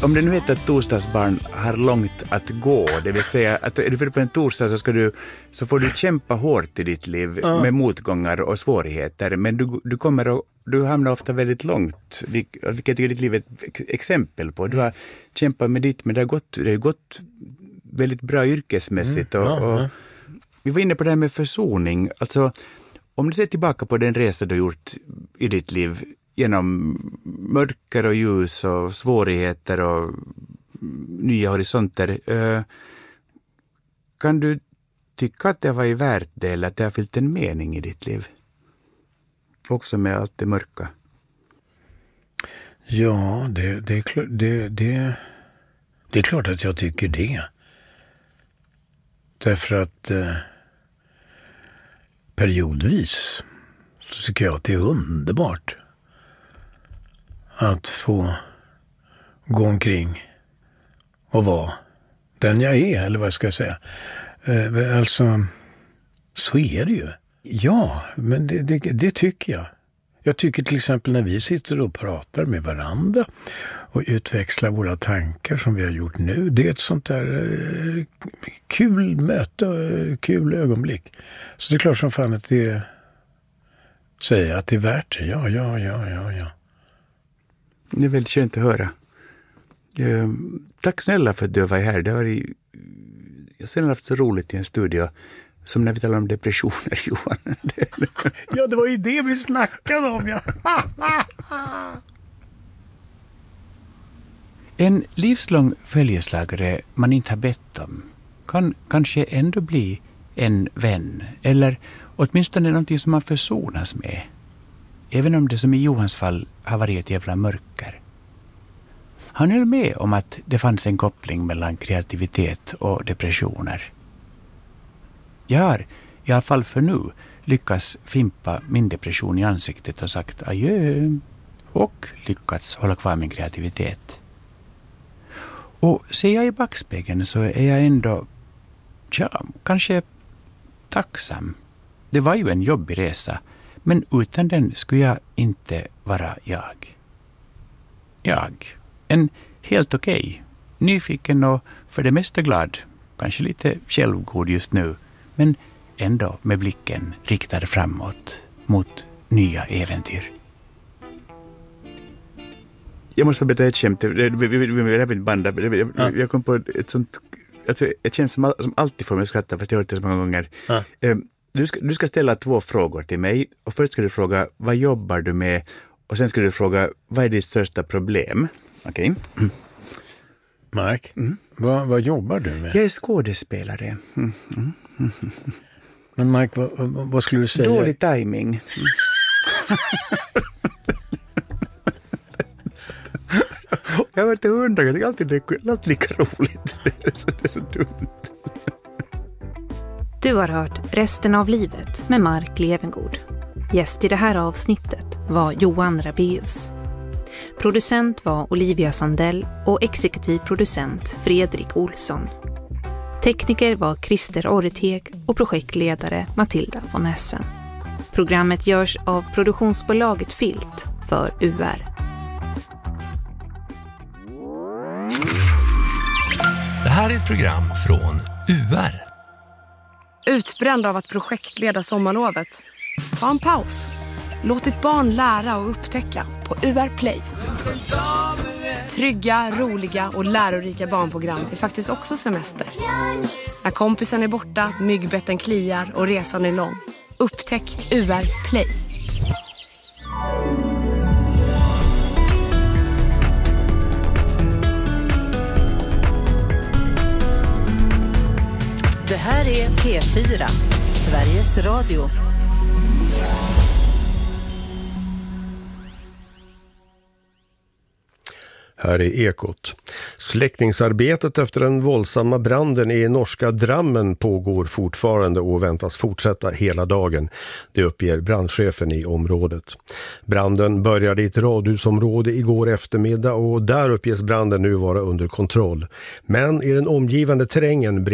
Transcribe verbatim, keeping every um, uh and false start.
om det nu heter att torsdagsbarn har långt att gå, det vill säga att är du född på en torsdag så, ska du, så får du kämpa hårt i ditt liv ja. med motgångar och svårigheter, men du, du kommer att du hamnar ofta väldigt långt, vilket är ditt liv ett exempel på. Du har kämpat med ditt, men det har gått, det har gått väldigt bra yrkesmässigt. Och, mm, ja, ja. och vi var inne på det här med försoning. Alltså, om du ser tillbaka på den resa du har gjort i ditt liv genom mörker och ljus och svårigheter och nya horisonter, kan du tycka att det var värt det eller att det har fyllt en mening i ditt liv? Också med allt det mörka. Ja, det, det, är klart, det, det, det är klart att jag tycker det. Därför att eh, periodvis så tycker jag att det är underbart att få gå omkring och vara den jag är, eller vad ska jag säga. Eh, alltså, så är det ju. Ja, men det, det, det tycker jag. Jag tycker till exempel när vi sitter och pratar med varandra och utväxlar våra tankar som vi har gjort nu. Det är ett sånt där eh, kul möte, eh, kul ögonblick. Så det är klart som fan att det säger att det är värt det. Ja, ja, ja, ja, ja. Det är väldigt skönt att höra. Eh, tack snälla för att du var här. Det var i, jag har haft så roligt i en studio. Som när vi talar om depressioner, Johan. Ja, det var ju det vi snackade om, ja. En livslång följeslagare man inte har bett om kan kanske ändå bli en vän. Eller åtminstone någonting som man försonas med. Även om det som i Johans fall har varit ett jävla mörker. Han höll med om att det fanns en koppling mellan kreativitet och depressioner. Jag har, i alla fall för nu, lyckats fimpa min depression i ansiktet och sagt adjö och lyckats hålla kvar min kreativitet. Och ser jag i backspegeln så är jag ändå, ja, kanske tacksam. Det var ju en jobbig resa, men utan den skulle jag inte vara jag. Jag, en helt okej, nyfiken och för det mesta glad, kanske lite självgod just nu, men ändå med blicken riktad framåt mot nya äventyr. Jag måste få berätta ett skämt. Jag kom på ett sånt... Alltså, ett skämt som, som alltid får mig att skratta, för jag har hört det så många gånger. Ja. Du ska, du ska ställa två frågor till mig. Och först ska du fråga, vad jobbar du med? Och sen ska du fråga, vad är ditt största problem? Okej. Okay. Mm. Mark, mm. vad, vad jobbar du med? Jag är skådespelare. Mm. Mm. Mm. Men Mark, vad, vad skulle du säga? Dålig timing. Mm. Jag har varit hundra, jag tycker alltid det är alltid lika roligt. Det är så, det är så dumt. Du har hört Resten av livet med Mark Levengård. Gäst i det här avsnittet var Johan Rabaeus. Producent var Olivia Sandell och exekutiv producent Fredrik Olsson. Tekniker var Christer Orreteg och projektledare Matilda von Essen. Programmet görs av produktionsbolaget Filt för U R. Det här är ett program från U R. Utbränd av att projektleda sommarlovet? Ta en paus. Låt ditt barn lära och upptäcka på U R Play. Trygga, roliga och lärorika barnprogram är faktiskt också semester. När kompisen är borta, myggbetten kliar och resan är lång. Upptäck U R Play. Det här är P fyra, Sveriges Radio. Här är Ekot. Släckningsarbetet efter den våldsamma branden i norska Drammen pågår fortfarande och väntas fortsätta hela dagen. Det uppger brandchefen i området. Branden började i ett radhusområde igår eftermiddag och där uppges branden nu vara under kontroll. Men i den omgivande terrängen